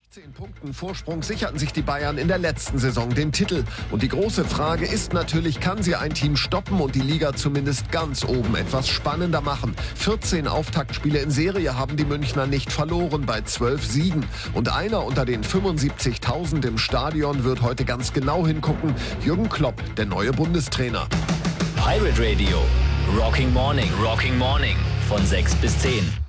10 Punkten Vorsprung sicherten sich die Bayern in der letzten Saison den Titel. Und die große Frage ist natürlich, kann sie ein Team stoppen und die Liga zumindest ganz oben etwas spannender machen? 14 Auftaktspiele in Serie haben die Münchner nicht verloren bei 12 Siegen. Und einer unter den 75.000 im Stadion wird heute ganz genau hingucken. Jürgen Klopp, der neue Bundestrainer. Pirate Radio, Rocking Morning von 6 bis 10.